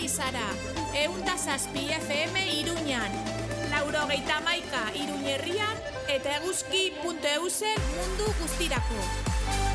ari zara. 107 FM Iruñan, 91 Iruñerrian eta eguzki.eus mundu guztirako.